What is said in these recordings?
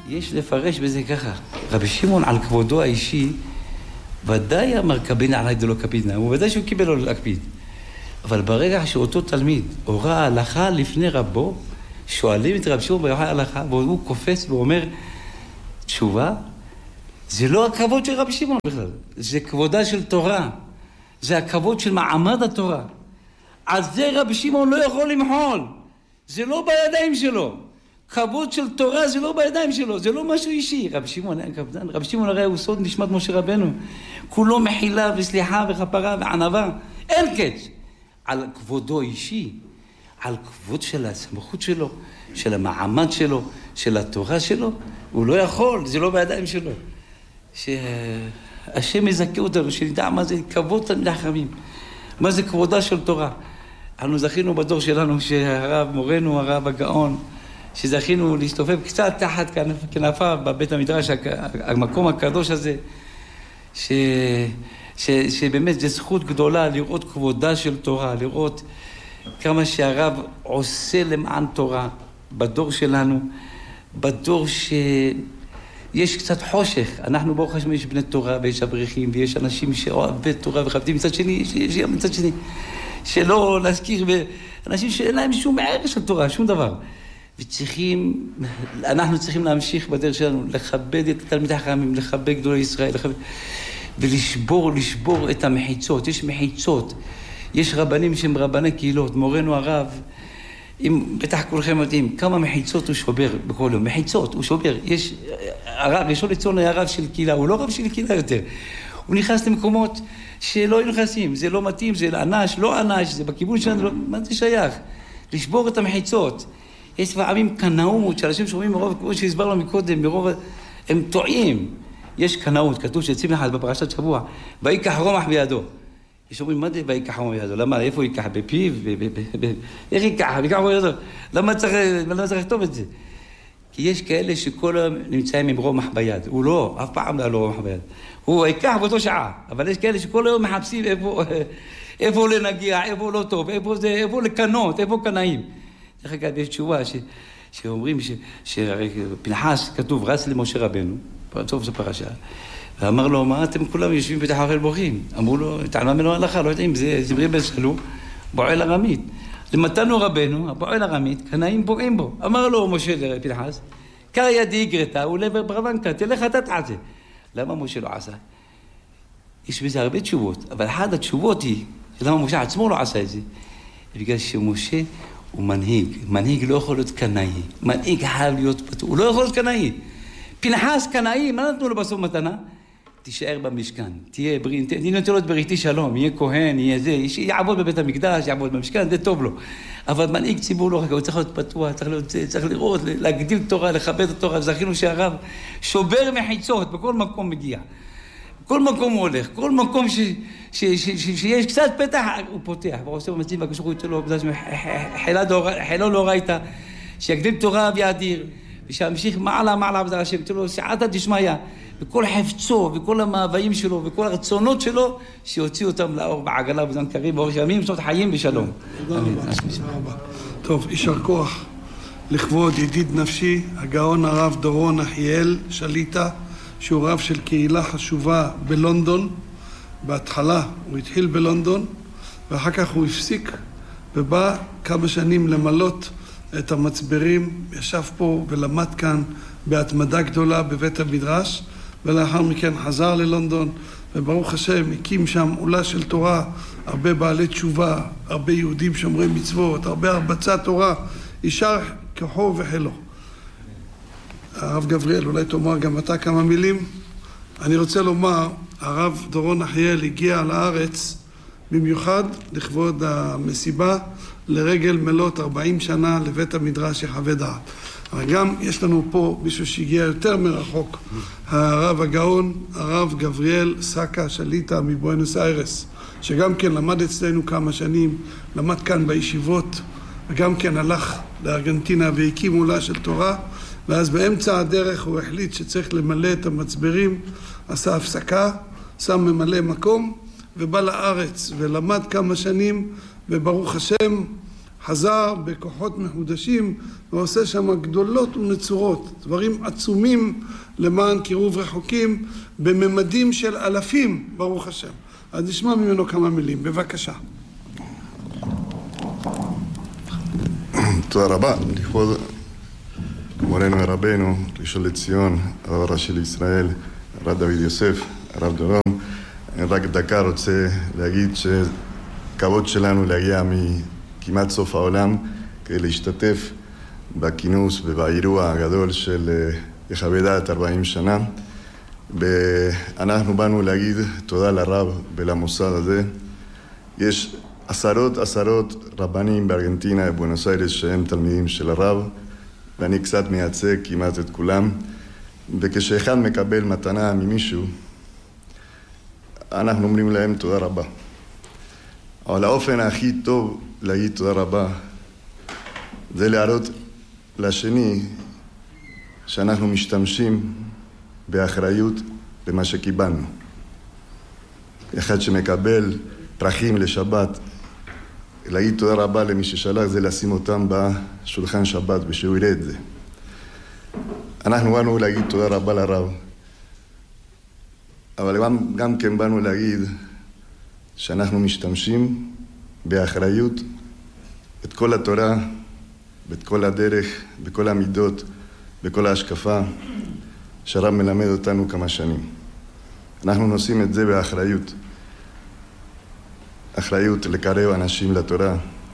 יש לפרש בזה ככה. רבי שמעון על כבודו האישי, ודאי אמר קבינה עלי דלא קפידנה, הוא ודאי שהוא קיבל לו להקפיד. אבל ברגע שאותו תלמיד הורה הלכה לפני רבו, שואלים את רבי שמעון בהלכה הלכה, והוא קופץ ואומר, תשובה, זה לא הכבוד של רבי שמעון בכלל, זה כבודה של תורה, זה הכבוד של מעמד התורה. על זה רבי שמעון לא יכול למחול, זה לא בידיים שלו. כבוד של תורה זה לא בידיים שלו, זה לא משהו אישי. רבי שמעון היה קפדן, רבי שמעון הרי הוא סוד נשמת משה רבנו, כולו מחילה וסליחה וכפרה וענווה, אין קץ. על כבודו אישי, על כבוד של הסמכות שלו, של המעמד שלו, של התורה שלו, הוא לא יכול, זה לא בידיים שלו. שהשם יזכה אותנו, שנדע מה זה כבוד תלמידי חכמים, מה זה כבודה של תורה. אנחנו זכינו בדור שלנו שהרב מורנו, הרב הגאון, שזכינו להסתובב קצת תחת כנפיו בבית המדרש, המקום הקדוש הזה, שבאמת זו זכות גדולה לראות כבודה של תורה, לראות כמה שהרב עושה למען תורה בדור שלנו, בדור שיש קצת חושך. אנחנו ברוך השם יש בני תורה ויש אברכים ויש אנשים שאוהבי תורה וחבדים, מצד שני, מצד שני, שלא להזכיר, אנשים שאין להם שום ערך של תורה, שום דבר. אנחנו צריכים להמשיך בדרך שלנו, לכבד את תלמידי החכמים, לכבד גדולי ישראל, ולשבור את המחיצות. יש מחיצות, יש רבנים שהם רבני קהילות, מורנו הרב, בטח כולכם יודעים, כמה מחיצות הוא שובר בכל יום, מחיצות, הוא שובר. יש, הרב, ראשון לציון היה רב של קהילה, הוא לא רב של קהילה יותר. הוא נכנס למקומות שלא נכנסים, זה לא מתאים, זה אנש, לא אנש, זה בכיוון שלנו, מה זה שייך? לשבור את המחיצות. יש פעמים קנאות, שאנשים שומעים מרוב, כמו שהסברנו מקודם, מרוב, הם טועים. יש קנאות, כתוב שיוצאים אחד בפרשת שבוע, ויקח רומח בידו. יש אומרים, מה זה ויקח רומח בידו? למה? איפה ייקח? בפיו? איך ייקח? ויקח רומח בידו? למה צריך לכתוב את זה? כי יש כאלה שכל היום נמצאים עם רומח ביד. הוא לא, אף פעם לא היה לו רומח ביד. הוא ייקח באותו שעה, אבל יש כאלה שכל היום מחפשים איפה לנגיע, איפה לא טוב, איפה לקנות, איפה קנאים. דרך אגב, יש תשובה שאומרים שפנחס כתוב רץ למשה רבנו, בסוף זו פרשה, ואמר לו, מה אתם כולם יושבים בתוך האוכל בוכים? אמרו לו, תעלמה ממנו הלכה, לא יודעים, זה זמרי בן סלו, בועל ארמית. למתנו רבנו, הבועל ארמית, קנאים בועים בו. אמר לו משה לפנחס, קרא ידי גרתה ולבר ברבנקה, תלך אתה תעשה. למה משה לא עשה? יש בזה הרבה תשובות, אבל אחת התשובות היא, למה משה עצמו לא עשה את זה? בגלל שמשה הוא מנהיג. מנהיג לא יכול להיות קנאי. מנהיג חייב להיות פתוח. הוא לא יכול להיות קנאי. פנחס קנאי, מה נתנו לו בסוף מתנה? תישאר במשכן. תהיה בריא, נתנו לו את בריתי שלום. יהיה כהן, יהיה זה. יעבוד בבית המקדש, יעבוד במשכן, זה טוב לו. אבל מנהיג ציבור לא רק, הוא צריך להיות פתוח, צריך להיות זה, צריך לראות, להגדיל תורה, לכבד את התורה. זכינו שהרב שובר מחיצות, בכל מקום מגיע. כל מקום הוא הולך, כל מקום שיש קצת פתח, הוא פותח. ועושה במצים והקשור איתו לו, חילו לא ראיתה, שיגדיל תורה ויאדיר, ושהמשיך מעלה בזר השם, תראו לו סעתא דשמיא, וכל חפצו, וכל המאוויים שלו, וכל הרצונות שלו, שיוציאו אותם לאור בעגלה בזמן קריב, באור ימים, שנות חיים בשלום. תודה רבה. טוב, יישר כוח לכבוד ידיד נפשי, הגאון הרב דורון אחיאל שליטה, שהוא רב של קהילה חשובה בלונדון. בהתחלה הוא התחיל בלונדון, ואחר כך הוא הפסיק, ובא כמה שנים למלות את המצברים, ישב פה ולמד כאן בהתמדה גדולה בבית המדרש, ולאחר מכן חזר ללונדון, וברוך השם הקים שם עולה של תורה, הרבה בעלי תשובה, הרבה יהודים שומרי מצוות, הרבה הרבצת תורה, יישר כוחו וחילו. הרב גבריאל, אולי תאמר גם אתה כמה מילים. אני רוצה לומר, הרב דורון אחיאל הגיע לארץ במיוחד לכבוד המסיבה, לרגל מלות 40 שנה לבית המדרש יחווה דעת. אבל גם יש לנו פה מישהו שהגיע יותר מרחוק, הרב הגאון, הרב גבריאל סקה שליטה מבואנוס איירס, שגם כן למד אצלנו כמה שנים, למד כאן בישיבות, וגם כן הלך לארגנטינה והקים עולה של תורה, ואז באמצע הדרך הוא החליט שצריך למלא את המצברים, עשה הפסקה, שם ממלא מקום, ובא לארץ ולמד כמה שנים, וברוך השם חזר בכוחות מחודשים ועושה שם גדולות ונצורות, דברים עצומים למען קירוב רחוקים בממדים של אלפים, ברוך השם. אז נשמע ממנו כמה מילים, בבקשה. תודה רבה, לכבוד מורנו ורבנו, ראשון לציון, הרב הראשי לישראל, הרב דוד יוסף, הרב דורון. רק דקה רוצה להגיד שכבוד שלנו להגיע מכמעט סוף העולם כדי להשתתף בכינוס ובאירוע הגדול של יחווה דעת 40 שנה. אנחנו באנו להגיד תודה לרב ולמוסד הזה. יש עשרות רבנים בארגנטינה ובואנוס איירס שהם תלמידים של הרב, ואני קצת מייצג כמעט את כולם. וכשאחד מקבל מתנה ממישהו, אנחנו אומרים להם תודה רבה. אבל האופן הכי טוב להגיד תודה רבה זה להראות לשני שאנחנו משתמשים באחריות במה שקיבלנו. אחד שמקבל פרחים לשבת, להגיד תודה רבה למי ששלח זה לשים אותם בשולחן שבת ושהוא יראה את זה. אנחנו באנו להגיד תודה רבה לרב, אבל גם כן באנו להגיד שאנחנו משתמשים באחריות את כל התורה, ואת כל הדרך, בכל המידות, בכל ההשקפה שהרב מלמד אותנו כמה שנים. אנחנו נושאים את זה באחריות. אחריות לקרב אנשים לתורה,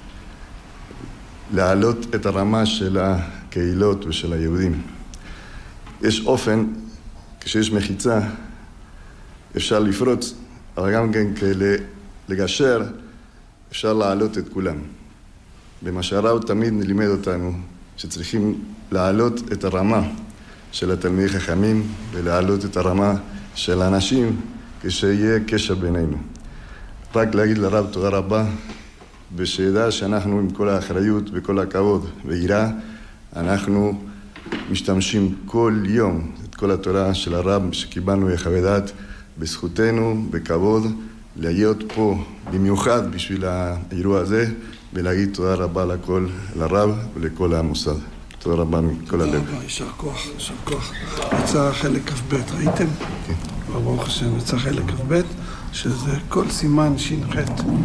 להעלות את הרמה של הקהילות ושל היהודים. יש אופן, כשיש מחיצה, אפשר לפרוץ, אבל גם כן לגשר, אפשר להעלות את כולם. במה שהרב תמיד לימד אותנו, שצריכים להעלות את הרמה של התלמידי חכמים, ולהעלות את הרמה של האנשים, כשיהיה קשר בינינו. רק להגיד לרב תודה רבה, ושידע שאנחנו עם כל האחריות וכל הכבוד ויראה, אנחנו משתמשים כל יום את כל התורה של הרב שקיבלנו יחווה דעת בזכותנו, בכבוד, להיות פה במיוחד בשביל האירוע הזה, ולהגיד תודה רבה לכל, לרב ולכל המוסד. תודה רבה מכל הלב. תודה רבה, יישר כוח, יישר כוח. יצא חלק כ"ב, ראיתם? כן. ברוך השם, יצא חלק כ"ב, שזה כל סימן ש"ח.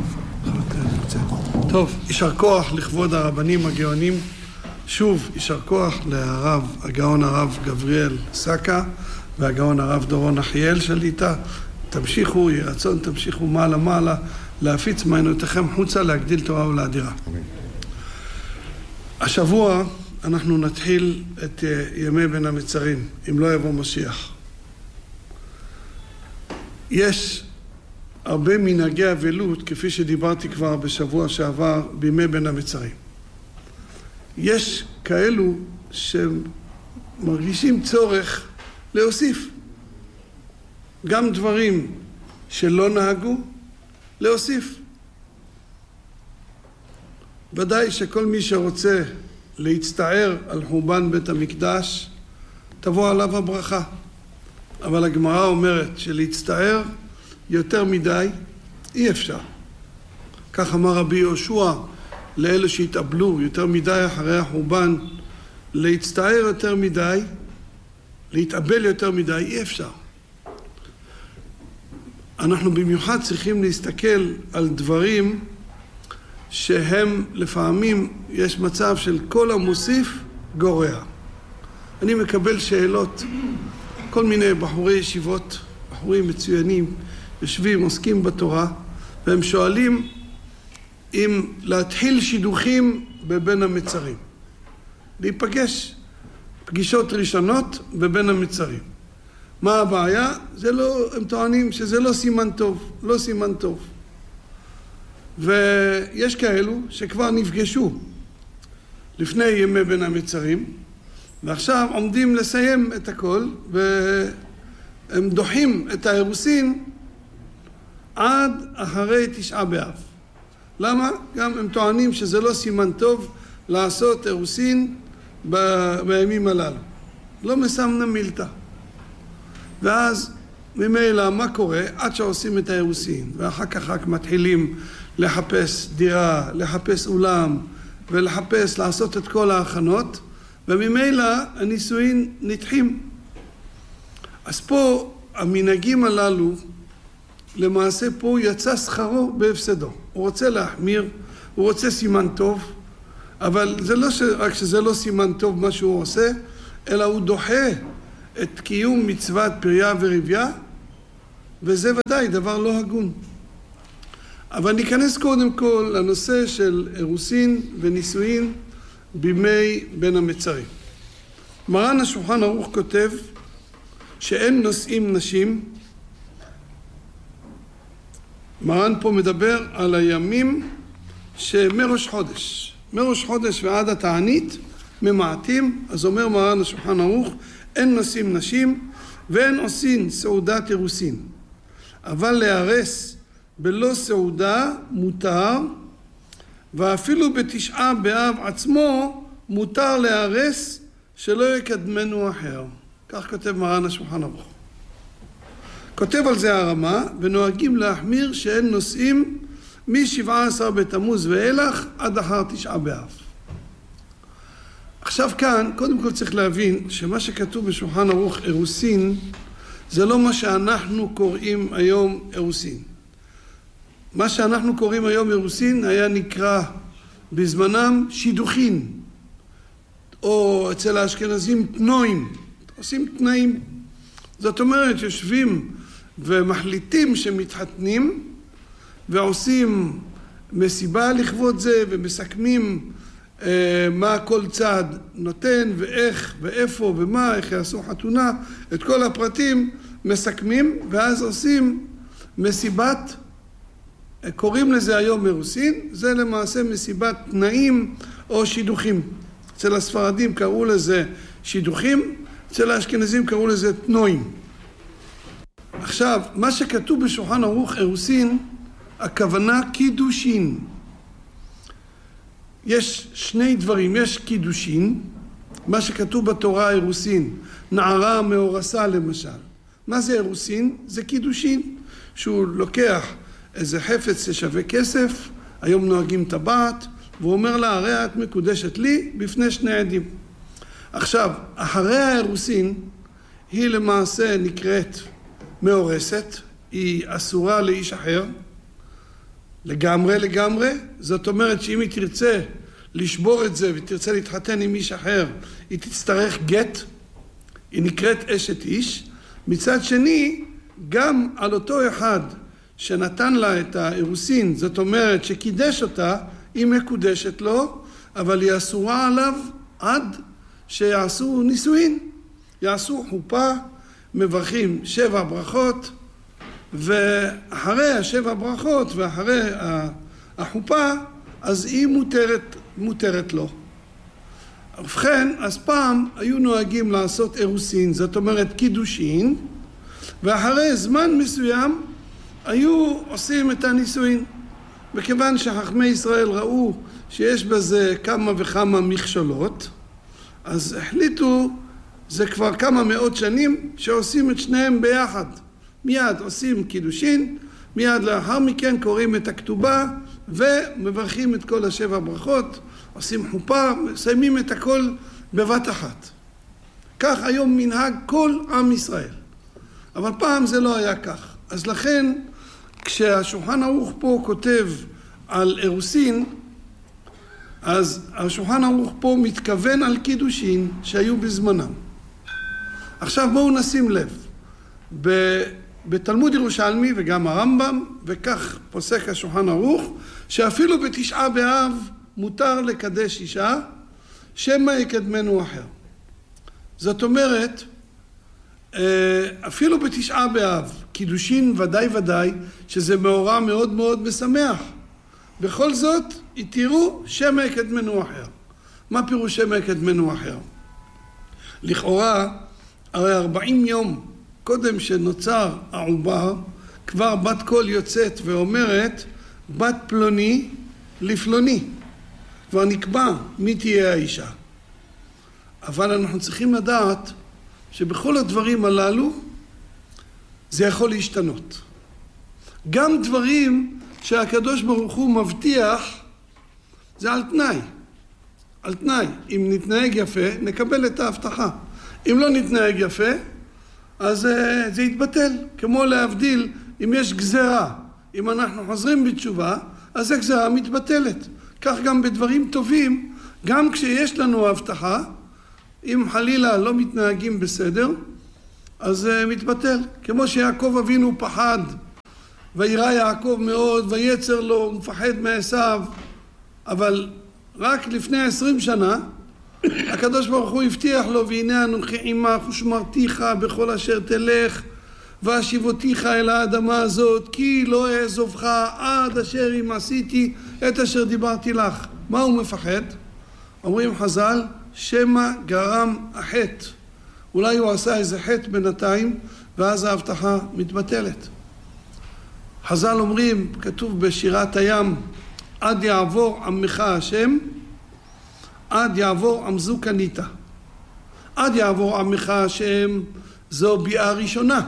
טוב, יישר כוח לכבוד הרבנים הגאונים. שוב, יישר כוח לרב, הגאון הרב גבריאל סקה, והגאון הרב דורון אחיאל שליטה. תמשיכו, יהי רצון, תמשיכו מעלה, להפיץ מעיינותיכם חוצה, להגדיל תורה ולאדירה. השבוע אנחנו נתחיל את ימי בין המצרים, אם לא יבוא משיח. יש הרבה מנהגי אבלות, כפי שדיברתי כבר בשבוע שעבר, בימי בין המצרים. יש כאלו שמרגישים צורך להוסיף. גם דברים שלא נהגו, להוסיף. ודאי שכל מי שרוצה להצטער על חורבן בית המקדש, תבוא עליו הברכה. אבל הגמרא אומרת שלהצטער יותר מדי אי אפשר. כך אמר רבי יהושע לאלה שהתאבלו יותר מדי אחרי החורבן, להצטער יותר מדי, להתאבל יותר מדי, אי אפשר. אנחנו במיוחד צריכים להסתכל על דברים שהם לפעמים יש מצב של כל המוסיף גורע. אני מקבל שאלות, כל מיני בחורי ישיבות, בחורים מצוינים, יושבים, עוסקים בתורה, והם שואלים אם להתחיל שידוכים בבין המצרים. להיפגש פגישות ראשונות בבין המצרים. מה הבעיה? זה לא, הם טוענים שזה לא סימן טוב, לא סימן טוב. ויש כאלו שכבר נפגשו לפני ימי בין המצרים, ועכשיו עומדים לסיים את הכל, והם דוחים את האירוסין עד אחרי תשעה באב. למה? גם הם טוענים שזה לא סימן טוב לעשות אירוסין בימים הללו. לא מסמנה מילתא. ואז ממילא מה קורה? עד שעושים את האירוסין, ואחר כך רק מתחילים לחפש דירה, לחפש אולם, ולחפש, לעשות את כל ההכנות, וממילא הנישואין נדחים. אז פה המנהגים הללו, למעשה פה יצא שכרו בהפסדו. הוא רוצה להחמיר, הוא רוצה סימן טוב, אבל זה לא רק שזה לא סימן טוב מה שהוא עושה, אלא הוא דוחה את קיום מצוות פריה ורבייה, וזה ודאי דבר לא הגון. אבל ניכנס קודם כל לנושא של אירוסין ונישואין בימי בין המצרים. מרן השולחן ערוך כותב שאין נושאים נשים. מרן פה מדבר על הימים שמראש חודש. מראש חודש ועד התענית ממעטים, אז אומר מרן השולחן ערוך, אין נושאים נשים ואין עושים סעודת אירוסין. אבל להרס בלא סעודה מותר, ואפילו בתשעה באב עצמו מותר להרס שלא יקדמנו אחר. כך כותב מרן השולחן ערוך. כותב על זה הרמה, ונוהגים להחמיר שאין נושאים מ-17 בתמוז ואילך עד אחר תשעה באב. עכשיו כאן, קודם כל צריך להבין שמה שכתוב בשולחן ערוך אירוסין, זה לא מה שאנחנו קוראים היום אירוסין. מה שאנחנו קוראים היום אירוסין היה נקרא בזמנם שידוכין, או אצל האשכנזים תנועים, עושים תנאים. זאת אומרת, יושבים ומחליטים שמתחתנים, ועושים מסיבה לכבוד זה, ומסכמים מה כל צד נותן, ואיך, ואיפה, ומה, איך יעשו חתונה, את כל הפרטים מסכמים, ואז עושים מסיבת, קוראים לזה היום אירוסין, זה למעשה מסיבת תנאים או שידוכים. אצל הספרדים קראו לזה שידוכים, אצל האשכנזים קראו לזה תנועים. עכשיו, מה שכתוב בשולחן ערוך אירוסין, הכוונה קידושין. יש שני דברים, יש קידושין, מה שכתוב בתורה אירוסין, נערה מאורסה למשל. מה זה אירוסין? זה קידושין, שהוא לוקח איזה חפץ ששווה כסף, היום נוהגים טבעת, והוא אומר לה, הרי את מקודשת לי בפני שני עדים. עכשיו, אחרי האירוסין, היא למעשה נקראת מאורסת, היא אסורה לאיש אחר, לגמרי, זאת אומרת שאם היא תרצה לשבור את זה ותרצה להתחתן עם איש אחר, היא תצטרך גט, היא נקראת אשת איש. מצד שני, גם על אותו אחד שנתן לה את האירוסין, זאת אומרת שקידש אותה, היא מקודשת לו, אבל היא אסורה עליו עד שיעשו נישואין, יעשו חופה, מברכים 7 ברכות, ואחרי ה7 ברכות ואחרי החופה, אז היא מותרת לו. ובכן, אז פעם היו נוהגים לעשות אירוסין, זאת אומרת קידושין, ואחרי זמן מסוים היו עושים את הנישואין. וכיוון שחכמי ישראל ראו שיש בזה כמה וכמה מכשלות, אז החליטו, זה כבר כמה מאות שנים, שעושים את שניהם ביחד. מיד עושים קידושין, מיד לאחר מכן קוראים את הכתובה, ומברכים את כל 7 ברכות, עושים חופה, מסיימים את הכל בבת אחת. כך היום מנהג כל עם ישראל. אבל פעם זה לא היה כך. אז לכן, כשהשולחן ערוך פה כותב על אירוסין, אז השולחן ערוך פה מתכוון על קידושין שהיו בזמנם. עכשיו בואו נשים לב, בתלמוד ירושלמי וגם הרמב"ם, וכך פוסק השולחן ערוך, שאפילו בתשעה באב מותר לקדש אישה, שמא יקדמנו אחר. זאת אומרת, אפילו בתשעה באב, קידושין ודאי שזה מאורע מאוד מאוד משמח. בכל זאת, תראו שמא יקדמנו אחר. מה פירוש שמא יקדמנו אחר? לכאורה, הרי 40 יום קודם שנוצר העובר, כבר בת קול יוצאת ואומרת, בת פלוני לפלוני. כבר נקבע מי תהיה האישה. אבל אנחנו צריכים לדעת שבכל הדברים הללו זה יכול להשתנות. גם דברים שהקדוש ברוך הוא מבטיח, זה על תנאי. על תנאי. אם נתנהג יפה, נקבל את ההבטחה. אם לא נתנהג יפה, אז זה יתבטל. כמו להבדיל, אם יש גזרה, אם אנחנו חוזרים בתשובה, אז הגזרה מתבטלת. כך גם בדברים טובים, גם כשיש לנו הבטחה, אם חלילה לא מתנהגים בסדר, אז זה מתבטל. כמו שיעקב אבינו פחד, וירא יעקב מאוד, ויצר לו, הוא מפחד מעשיו, אבל רק לפני 20 שנה, הקדוש ברוך הוא הבטיח לו, והנה אנוכי עמך ושמרתיך בכל אשר תלך, והשיבותיך אל האדמה הזאת, כי לא אעזובך עד אשר אם עשיתי את אשר דיברתי לך. מה הוא מפחד? אומרים חז"ל, שמא גרם החטא. אולי הוא עשה איזה חטא בינתיים, ואז ההבטחה מתבטלת. חז"ל אומרים, כתוב בשירת הים, עד יעבור עמך השם, עד יעבור עמזו קנית. עד יעבור עמך השם, זו ביאה ראשונה.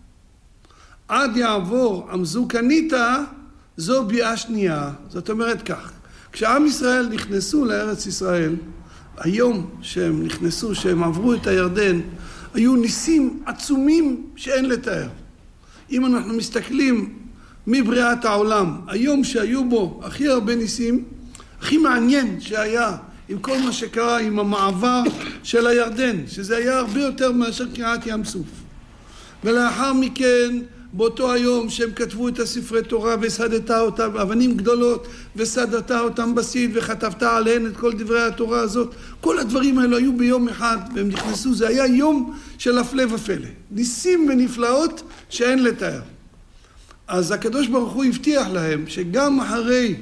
עד יעבור עמזו קנית, זו ביאה שנייה. זאת אומרת כך, כשעם ישראל נכנסו לארץ ישראל, היום שהם נכנסו, שהם עברו את הירדן, היו ניסים עצומים שאין לתאר. אם אנחנו מסתכלים מבריאת העולם, היום שהיו בו הכי הרבה ניסים, הכי מעניין שהיה עם כל מה שקרה עם המעבר של הירדן, שזה היה הרבה יותר מאשר קריעת ים סוף. ולאחר מכן, באותו היום שהם כתבו את הספרי תורה וסדת אותם, אבנים גדולות, וסדת אותם בסיד וכתבת עליהן את כל דברי התורה הזאת, כל הדברים האלו היו ביום אחד והם נכנסו, זה היה יום של הפלא ופלא, ניסים ונפלאות שאין לתאר. אז הקדוש ברוך הוא הבטיח להם שגם אחרי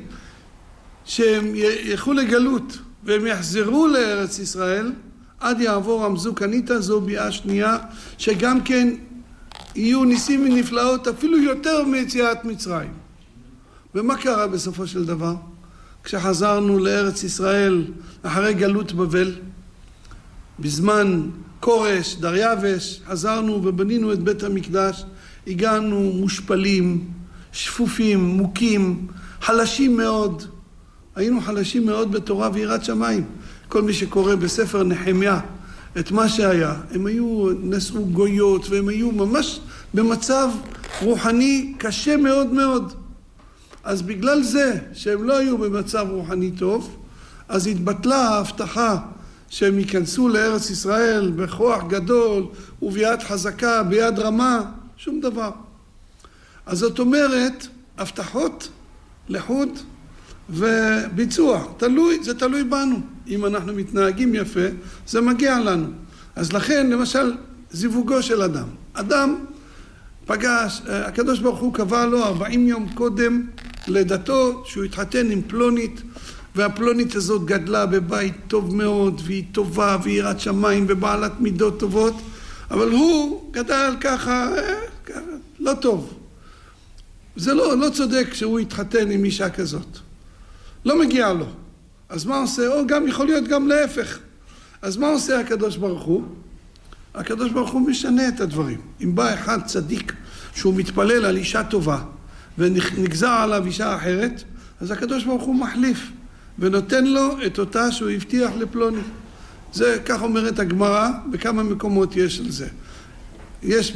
שהם ילכו לגלות והם יחזרו לארץ ישראל, עד יעבור עמזו קנית, זו ביאה שנייה, שגם כן יהיו ניסים ונפלאות אפילו יותר מיציאת מצרים. ומה קרה בסופו של דבר? כשחזרנו לארץ ישראל אחרי גלות בבל, בזמן קורש, דריווש, חזרנו ובנינו את בית המקדש, הגענו מושפלים, שפופים, מוכים, חלשים מאוד. היינו חלשים מאוד בתורה ויראת שמיים. כל מי שקורא בספר נחמיה את מה שהיה, הם היו נשאו גויות והם היו ממש במצב רוחני קשה מאוד מאוד. אז בגלל זה שהם לא היו במצב רוחני טוב, אז התבטלה ההבטחה שהם ייכנסו לארץ ישראל בכוח גדול וביד חזקה, ביד רמה, שום דבר. אז זאת אומרת, הבטחות לחוד וביצוע, זה תלוי בנו. אם אנחנו מתנהגים יפה, זה מגיע לנו. אז לכן, למשל, זיווגו של אדם. אדם פגש, הקדוש ברוך הוא קבע לו 40 יום קודם לידתו, שהוא התחתן עם פלונית, והפלונית הזאת גדלה בבית טוב מאוד, והיא טובה, והיא יראת שמיים, ובעלת מידות טובות, אבל הוא גדל ככה, לא טוב. זה לא צודק שהוא התחתן עם אישה כזאת. לא מגיע לו. אז מה עושה? או גם יכול להיות גם להפך. אז מה עושה הקדוש ברוך הוא? הקדוש ברוך הוא משנה את הדברים. אם בא אחד צדיק שהוא מתפלל על אישה טובה ונגזר עליו אישה אחרת, אז הקדוש ברוך הוא מחליף ונותן לו את אותה שהוא הבטיח לפלוני. זה כך אומרת הגמרא, בכמה מקומות יש על זה. יש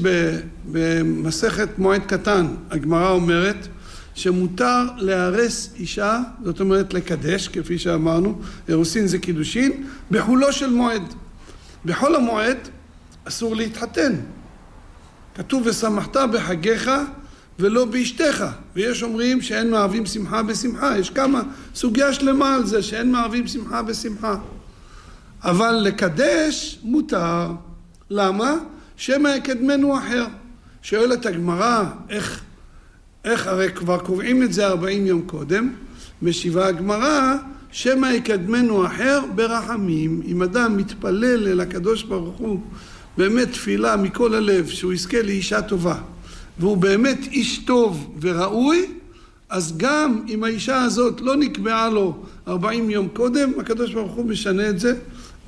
במסכת מועד קטן, הגמרא אומרת שמותר להרס אישה, זאת אומרת לקדש, כפי שאמרנו, אירוסין זה קידושין, בחולו של מועד. בחול המועד אסור להתחתן. כתוב ושמחת בחגיך ולא באשתך. ויש אומרים שאין מערבים שמחה בשמחה. יש כמה סוגיה שלמה על זה שאין מערבים שמחה בשמחה. אבל לקדש מותר. למה? שמא יקדמנו אחר. שואלת הגמרא, איך הרי כבר קובעים את זה 40 יום קודם, משיבה הגמרא, שמא יקדמנו אחר ברחמים. אם אדם מתפלל אל הקדוש ברוך הוא, באמת תפילה מכל הלב, שהוא יזכה לאישה טובה, והוא באמת איש טוב וראוי, אז גם אם האישה הזאת לא נקבעה לו 40 יום קודם, הקדוש ברוך הוא משנה את זה,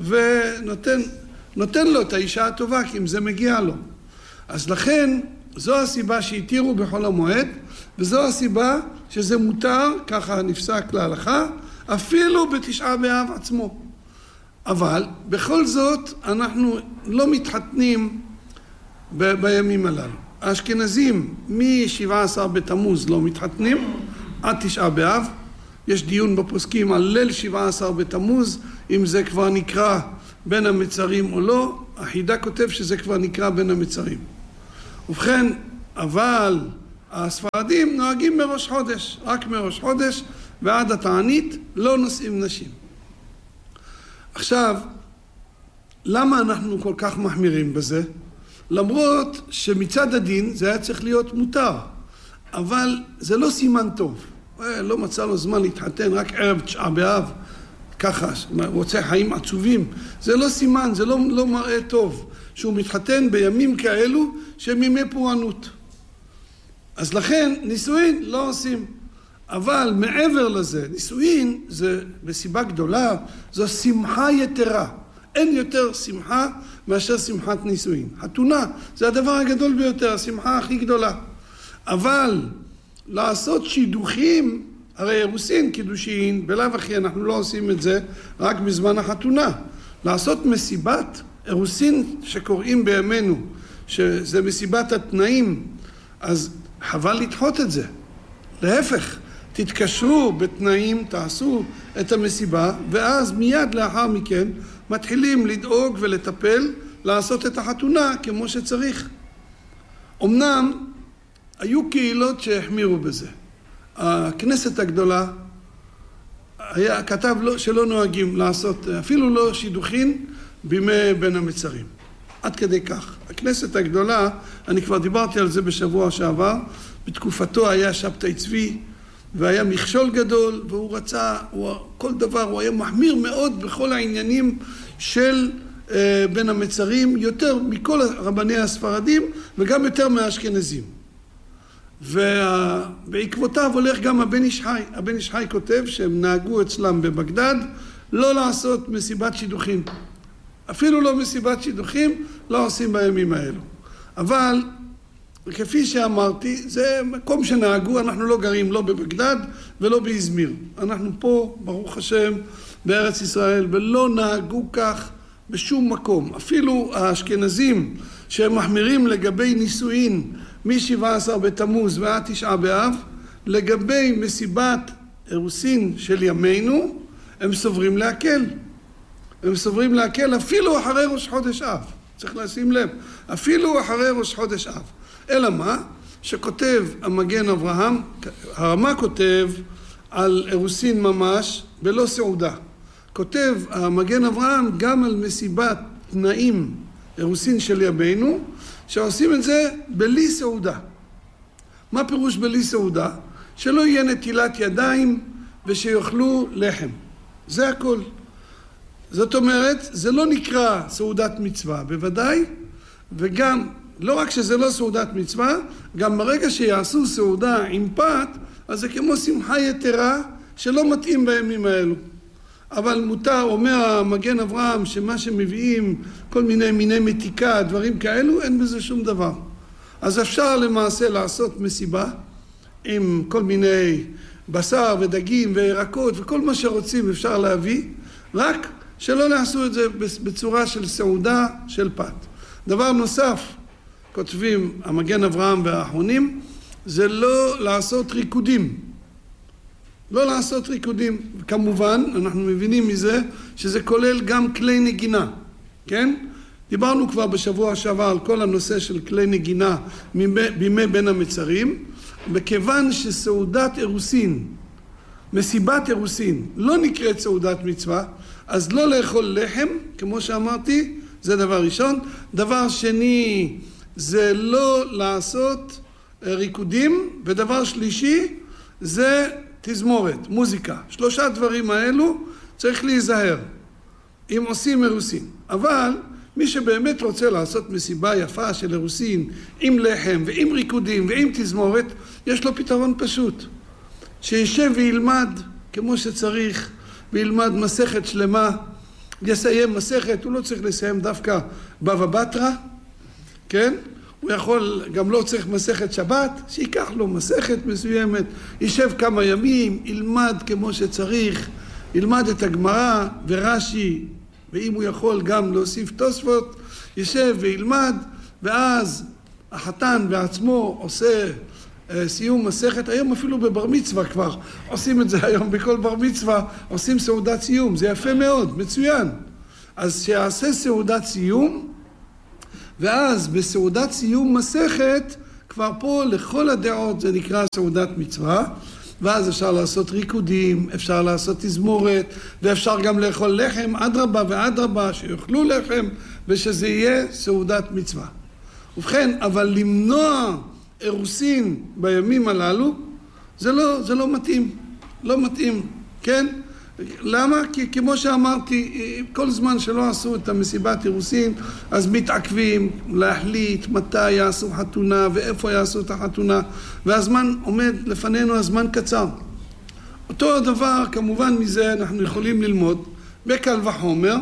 ונותן לו את האישה הטובה, כי אם זה מגיע לו. אז לכן, זו הסיבה שהתירו בחול המועד, וזו הסיבה שזה מותר, ככה נפסק להלכה, אפילו בתשעה באב עצמו. אבל בכל זאת אנחנו לא מתחתנים בימים הללו. האשכנזים מ-17 בתמוז לא מתחתנים עד 9 באב. יש דיון בפוסקים על ליל 17 בתמוז, אם זה כבר נקרא בין המצרים או לא. החידה כותב שזה כבר נקרא בין המצרים. ובכן, אבל הספרדים נוהגים מראש חודש, רק מראש חודש ועד התענית לא נושאים נשים. עכשיו, למה אנחנו כל כך מחמירים בזה? למרות שמצד הדין זה היה צריך להיות מותר, אבל זה לא סימן טוב. לא מצא לו זמן להתחתן רק ערב 9 באב, ככה, רוצה חיים עצובים. זה לא סימן, זה לא מראה טוב, שהוא מתחתן בימים כאלו שהם ימי פורענות. אז לכן נישואין לא עושים. אבל מעבר לזה, נישואין זה מסיבה גדולה, זו שמחה יתרה. אין יותר שמחה מאשר שמחת נישואין. חתונה זה הדבר הגדול ביותר, השמחה הכי גדולה. אבל לעשות שידוכים, הרי אירוסין, קידושין, בלאו הכי אנחנו לא עושים את זה רק בזמן החתונה. לעשות מסיבת אירוסין שקוראים בימינו, שזה מסיבת התנאים, אז חבל לדחות את זה. להפך, תתקשרו בתנאים, תעשו את המסיבה, ואז מיד לאחר מכן מתחילים לדאוג ולטפל, לעשות את החתונה כמו שצריך. אמנם היו קהילות שהחמירו בזה. הכנסת הגדולה כתב שלא נוהגים לעשות, אפילו לא שידוכין בימי בין המצרים. עד כדי כך. הכנסת הגדולה, אני כבר דיברתי על זה בשבוע שעבר, בתקופתו היה שבתאי צבי, והיה מכשול גדול, והוא רצה, כל דבר, הוא היה מחמיר מאוד בכל העניינים של בין המצרים, יותר מכל רבני הספרדים, וגם יותר מהאשכנזים. ובעקבותיו הולך גם הבן איש חי. הבן איש חי כותב שהם נהגו אצלם בבגדד לא לעשות מסיבת שידוכים. אפילו לא מסיבת שידוכים לא עושים בימים האלו. אבל כפי שאמרתי, זה מקום שנהגו, אנחנו לא גרים לא בבגדד ולא באזמיר. אנחנו פה, ברוך השם, בארץ ישראל, ולא נהגו כך בשום מקום. אפילו האשכנזים שהם מחמירים לגבי נישואין מ-17 בתמוז ועד 9 באב, לגבי מסיבת אירוסין של ימינו, הם סוברים להקל. הם סוברים להקל אפילו אחרי ראש חודש אב. צריך לשים לב, אפילו אחרי ראש חודש אב. אלא מה? שכותב המגן אברהם, הרמה כותב על אירוסין ממש בלא סעודה. כותב המגן אברהם גם על מסיבת תנאים אירוסין של ימינו, שעושים את זה בלי סעודה. מה פירוש בלי סעודה? שלא יהיה נטילת ידיים ושיאכלו לחם. זה הכל. זאת אומרת, זה לא נקרא סעודת מצווה, בוודאי, וגם, לא רק שזה לא סעודת מצווה, גם ברגע שיעשו סעודה עם פת, אז זה כמו שמחה יתרה שלא מתאים בימים האלו. אבל מותר, אומר המגן אברהם, שמה שמביאים, כל מיני מתיקה, דברים כאלו, אין בזה שום דבר. אז אפשר למעשה לעשות מסיבה עם כל מיני בשר ודגים וירקות וכל מה שרוצים אפשר להביא, רק שלא נעשו את זה בצורה של סעודה של פת. דבר נוסף, כותבים המגן אברהם והאחרונים, זה לא לעשות ריקודים. לא לעשות ריקודים. כמובן, אנחנו מבינים מזה שזה כולל גם כלי נגינה. כן? דיברנו כבר בשבוע שעבר על כל הנושא של כלי נגינה בימי בין המצרים, מכיוון שסעודת אירוסין, מסיבת אירוסין, לא נקראת סעודת מצווה, אז לא לאכול לחם, כמו שאמרתי, זה דבר ראשון. דבר שני, זה לא לעשות ריקודים, ודבר שלישי, זה תזמורת, מוזיקה. 3 דברים האלו צריך להיזהר אם עושים אירוסין. אבל מי שבאמת רוצה לעשות מסיבה יפה של אירוסין עם לחם ועם ריקודים ועם תזמורת, יש לו פתרון פשוט. שישב וילמד כמו שצריך, וילמד מסכת שלמה, יסיים מסכת, הוא לא צריך לסיים דווקא בבא בתרא, כן? הוא יכול, גם לא צריך מסכת שבת, שיקח לו מסכת מסוימת, יישב כמה ימים, ילמד כמו שצריך, ילמד את הגמרא ורש"י ואם הוא יכול גם להוסיף תוספות, ישב וילמד, ואז החתן בעצמו עושה סיום מסכת. היום אפילו בבר מצווה כבר עושים את זה, היום בכל בר מצווה עושים סעודת סיום, זה יפה מאוד, מצוין. אז שיעשה סעודת סיום, ואז בסעודת סיום מסכת, כבר פה לכל הדעות זה נקרא סעודת מצווה, ואז אפשר לעשות ריקודים, אפשר לעשות תזמורת, ואפשר גם לאכול לחם, אדרבה ואדרבה, שיאכלו לחם, ושזה יהיה סעודת מצווה. ובכן, אבל למנוע אירוסין בימים הללו, זה לא מתאים, לא מתאים, כן? למה? כי כמו שאמרתי, כל זמן שלא עשו את המסיבת אירוסין, אז מתעכבים להחליט מתי יעשו חתונה ואיפה יעשו את החתונה, והזמן עומד לפנינו, הזמן קצר. אותו הדבר, כמובן מזה אנחנו יכולים ללמוד בקל וחומר,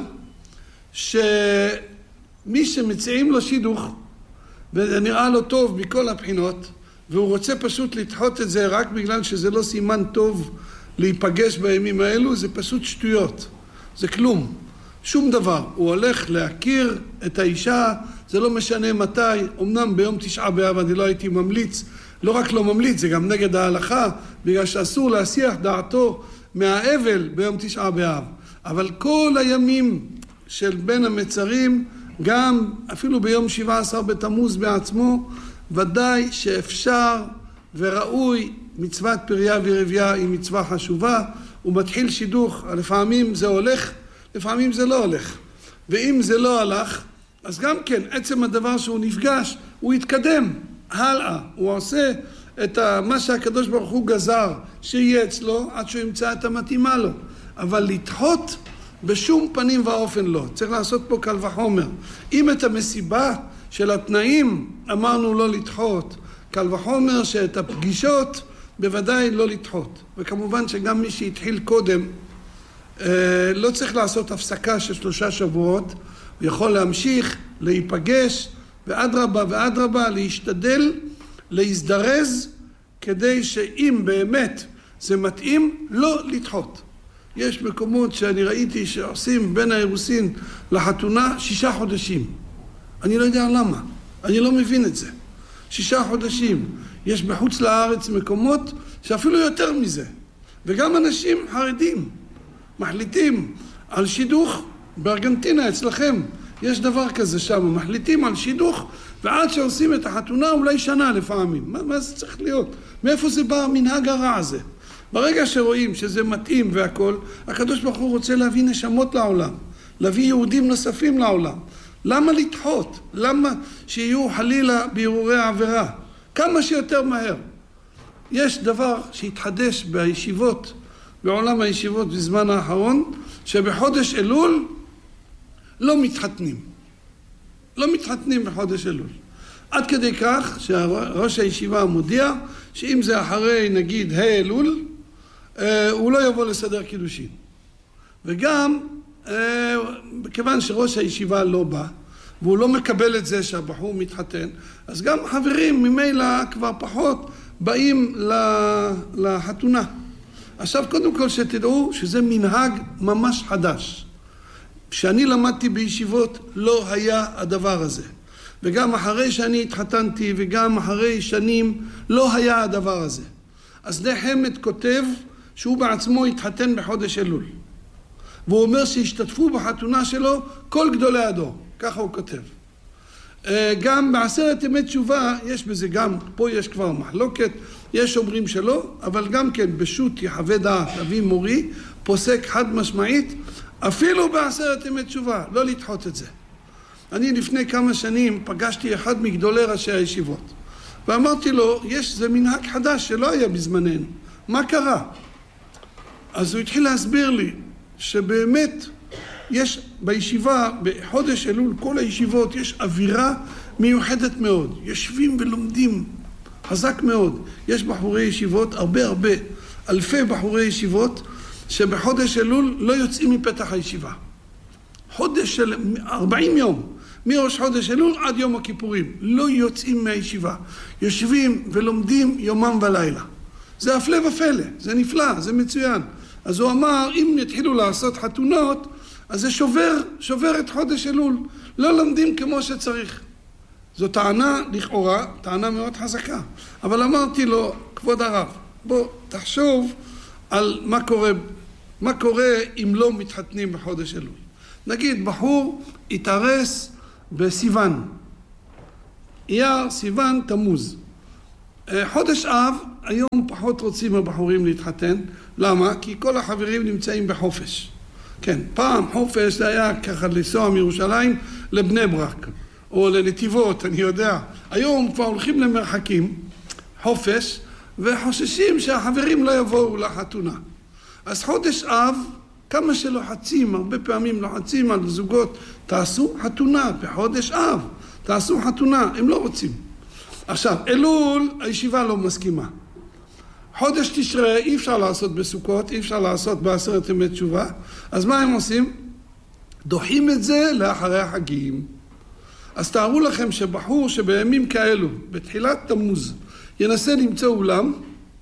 שמי שמציעים לו שידוך, ונראה לו טוב מכל הבחינות, והוא רוצה פשוט לדחות את זה רק בגלל שזה לא סימן טוב להיפגש בימים האלו, זה פשוט שטויות, זה כלום, שום דבר. הוא הולך להכיר את האישה, זה לא משנה מתי, אמנם ביום 9 באב אני לא הייתי ממליץ, לא רק לא ממליץ, זה גם נגד ההלכה, בגלל שאסור להסיח דעתו מהאבל ביום 9 באב, אבל כל הימים של בין המצרים, גם אפילו ביום 17 בתמוז בעצמו, ודאי שאפשר וראוי. מצוות פריה ורבייה היא מצווה חשובה, הוא מתחיל שידוך, לפעמים זה הולך, לפעמים זה לא הולך. ואם זה לא הלך, אז גם כן, עצם הדבר שהוא נפגש, הוא יתקדם הלאה, הוא עושה את מה שהקדוש ברוך הוא גזר, שיהיה אצלו עד שהוא ימצא את המתאימה לו. אבל לדחות בשום פנים ואופן לא, צריך לעשות פה קל וחומר. אם את המסיבה של התנאים אמרנו לא לדחות, קל וחומר שאת הפגישות בוודאי לא לדחות. וכמובן שגם מי שהתחיל קודם לא צריך לעשות הפסקה של 3 שבועות, הוא יכול להמשיך, להיפגש, ואדרבה ואדרבה, להשתדל, להזדרז, כדי שאם באמת זה מתאים, לא לדחות. יש מקומות שאני ראיתי שעושים בין האירוסין לחתונה 6 חודשים. אני לא יודע למה, אני לא מבין את זה. 6 חודשים. יש בחוץ לארץ מקומות שאפילו יותר מזה. וגם אנשים חרדים מחליטים על שידוך. בארגנטינה אצלכם יש דבר כזה שם, מחליטים על שידוך, ועד שעושים את החתונה אולי שנה לפעמים. מה זה צריך להיות? מאיפה זה בא המנהג הרע הזה? ברגע שרואים שזה מתאים והכל, הקדוש ברוך הוא רוצה להביא נשמות לעולם, להביא יהודים נוספים לעולם. למה לדחות? למה שיהיו חלילה בהרהורי העבירה? כמה שיותר מהר. יש דבר שהתחדש בישיבות, בעולם הישיבות בזמן האחרון, שבחודש אלול לא מתחתנים. לא מתחתנים בחודש אלול. עד כדי כך שראש הישיבה מודיע שאם זה אחרי נגיד אלול, הוא לא יבוא לסדר קידושין. וגם כיוון שראש הישיבה לא בא, והוא לא מקבל את זה שהבחור מתחתן, אז גם חברים ממילא כבר פחות באים לחתונה. עכשיו קודם כל שתדעו שזה מנהג ממש חדש. כשאני למדתי בישיבות לא היה הדבר הזה. וגם אחרי שאני התחתנתי וגם אחרי שנים לא היה הדבר הזה. אז נחמת כותב שהוא בעצמו התחתן בחודש אלול. והוא אומר שהשתתפו בחתונה שלו כל גדולי הדור. ככה הוא כותב. גם בעשרת ימי תשובה יש בזה גם, פה יש כבר מחלוקת, יש אומרים שלא, אבל גם כן בשו"ת יחווה דעת אבי מורי פוסק חד משמעית, אפילו בעשרת ימי תשובה, לא לדחות את זה. אני לפני כמה שנים פגשתי אחד מגדולי ראשי הישיבות, ואמרתי לו, זה מנהג חדש שלא היה בזמננו, מה קרה? אז הוא התחיל להסביר לי שבאמת יש בישיבה, בחודש אלול, כל הישיבות, יש אווירה מיוחדת מאוד. יושבים ולומדים חזק מאוד. יש בחורי ישיבות, הרבה, אלפי בחורי ישיבות, שבחודש אלול לא יוצאים מפתח הישיבה. חודש של 40 יום, מראש חודש אלול עד יום הכיפורים, לא יוצאים מהישיבה. יושבים ולומדים יומם ולילה. זה הפלא ופלא, זה נפלא, זה מצוין. אז הוא אמר, אם יתחילו לעשות חתונות, אז זה שובר את חודש אלול. לא לומדים כמו שצריך. זו טענה לכאורה, טענה מאוד חזקה. אבל אמרתי לו, כבוד הרב, בוא תחשוב על מה קורה אם לא מתחתנים בחודש אלול. נגיד, בחור יתארס בסיוון. אייר, סיוון, תמוז. חודש אב, היום פחות רוצים הבחורים להתחתן. למה? כי כל החברים נמצאים בחופש. כן, פעם חופש זה היה ככה לנסוע מירושלים לבני ברק, או לנתיבות, אני יודע. היום כבר הולכים למרחקים, חופש, וחוששים שהחברים לא יבואו לחתונה. אז חודש אב, כמה שלוחצים, הרבה פעמים לוחצים על זוגות, תעשו חתונה בחודש אב, תעשו חתונה, הם לא רוצים. עכשיו, אלול, הישיבה לא מסכימה. חודש תשרה אי אפשר לעשות בסוכות, אי אפשר לעשות בעשרת ימי תשובה, אז מה הם עושים? דוחים את זה לאחרי החגים. אז תארו לכם שבחור שבימים כאלו, בתחילת תמוז, ינסה למצוא אולם,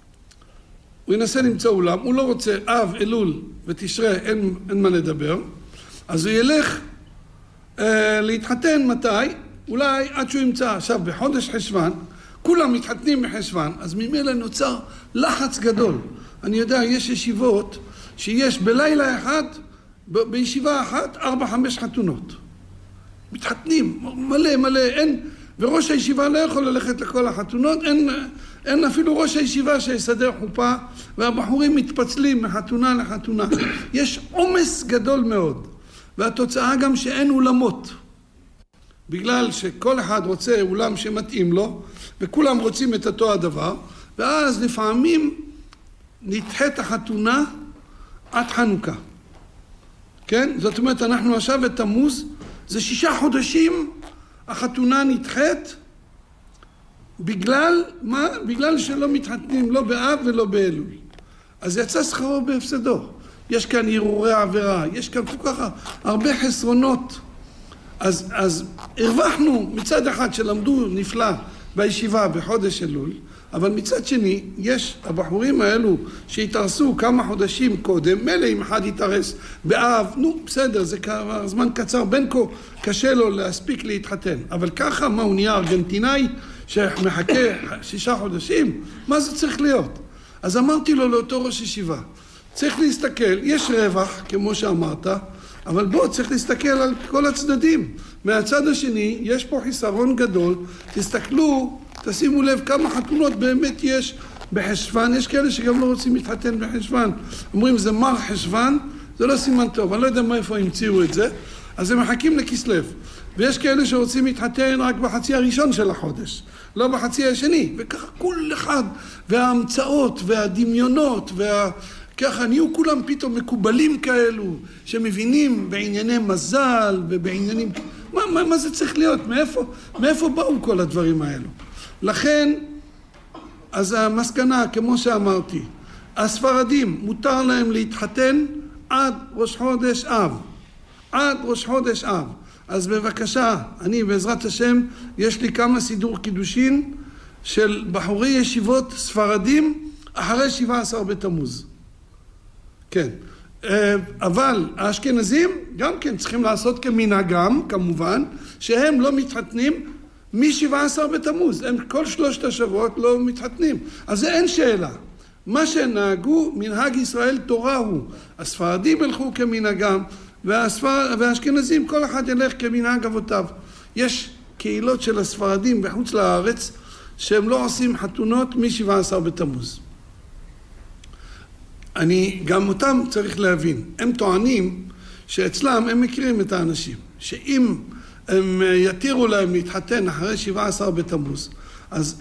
הוא לא רוצה אב, אלול ותשרה, אין מה לדבר, אז הוא ילך להתחתן מתי? אולי עד שהוא ימצא. עכשיו, בחודש חשוון, כולם מתחתנים בחשוון, אז ממילא נוצר לחץ גדול. אני יודע, יש ישיבות שיש בלילה אחד, בישיבה אחת, 4-5 חתונות. מתחתנים, מלא, אין, וראש הישיבה לא יכול ללכת לכל החתונות, אין אפילו ראש הישיבה שיסדר חופה, והבחורים מתפצלים מחתונה לחתונה. יש עומס גדול מאוד, והתוצאה גם שאין אולמות. בגלל שכל אחד רוצה אולם שמתאים לו, וכולם רוצים את אותו הדבר, ואז לפעמים נדחית החתונה עד חנוכה. כן? זאת אומרת, אנחנו עכשיו את תמוז, זה 6 חודשים החתונה נדחית, בגלל מה? בגלל שלא מתחתנים לא באב ולא באלול. אז יצא שכרו בהפסדו. יש כאן הרהורי עבירה, יש כאן כל כך הרבה חסרונות. אז הרווחנו מצד אחד שלמדו נפלא בישיבה בחודש אלול, אבל מצד שני יש הבחורים האלו שהתארסו כמה חודשים קודם, מילא אם אחד התארס באב, נו בסדר, זה זמן קצר, בין כה קשה לו להספיק להתחתן, אבל ככה מה, הוא נהיה ארגנטינאי שמחכה 6 חודשים? מה זה צריך להיות? אז אמרתי לו לאותו ראש ישיבה, צריך להסתכל, יש רווח כמו שאמרת, אבל בוא, צריך להסתכל על כל הצדדים. מהצד השני, יש פה חיסרון גדול. תסתכלו, תשימו לב כמה חתונות באמת יש בחשוון. יש כאלה שגם לא רוצים להתחתן בחשוון. אומרים, זה מר חשוון, זה לא סימן טוב. אני לא יודע מאיפה המציאו את זה. אז הם מחכים לכסלו. ויש כאלה שרוצים להתחתן רק בחצי הראשון של החודש, לא בחצי השני. וככה כל אחד, וההמצאות, והדמיונות, ככה נהיו כולם פתאום מקובלים כאלו, שמבינים בענייני מזל ובעניינים... מה זה צריך להיות? מאיפה באו כל הדברים האלו? לכן, אז המסקנה, כמו שאמרתי, הספרדים מותר להם להתחתן עד ראש חודש אב. עד ראש חודש אב. אז בבקשה, אני בעזרת השם, יש לי כמה סידור קידושין של בחורי ישיבות ספרדים אחרי 17 בתמוז. כן, אבל האשכנזים גם כן צריכים לעשות כמנהגם, כמובן, שהם לא מתחתנים מ-17 בתמוז. הם כל 3 השבועות לא מתחתנים. אז זה אין שאלה. מה שנהגו, מנהג ישראל תורה הוא. הספרדים הלכו כמנהגם, והאשכנזים כל אחד ילך כמנהג אבותיו. יש קהילות של הספרדים בחוץ לארץ, שהם לא עושים חתונות מ-17 בתמוז. גם אותם צריך להבין. הם טוענים שאצלם הם מכירים את האנשים. שאם הם יתירו להם להתחתן אחרי 17 בתמוז, אז